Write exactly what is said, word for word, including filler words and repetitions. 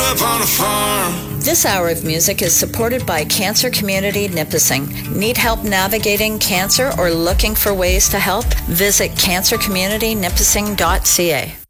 up on a farm. This hour of music is supported by Cancer Community Nipissing. Need help navigating cancer or looking for ways to help? Visit cancer community nipissing dot c a.